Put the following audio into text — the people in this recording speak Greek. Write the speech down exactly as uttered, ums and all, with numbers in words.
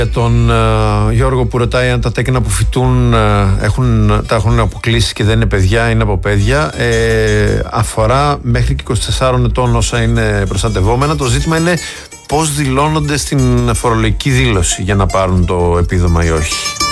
Για τον uh, Γιώργο που ρωτάει αν τα τέκνα που φοιτούν uh, έχουν, τα έχουν αποκλείσει και δεν είναι παιδιά, είναι από παιδιά, ε, αφορά μέχρι και είκοσι τεσσάρων ετών όσα είναι προστατευόμενα. Το ζήτημα είναι πώς δηλώνονται στην φορολογική δήλωση για να πάρουν το επίδομα ή όχι.